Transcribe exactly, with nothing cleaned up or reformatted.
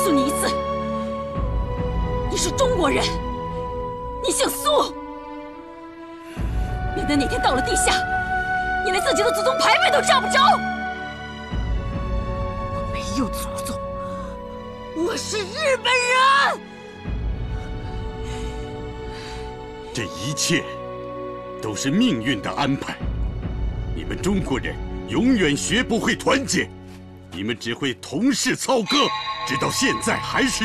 诉你一次，你是中国人，你姓苏，免得哪天到了地下，你连自己的祖宗牌位都找不着。我没有祖宗，我是日本人。 这一切都是命运的安排。你们中国人永远学不会团结，你们只会同室操戈，直到现在还是。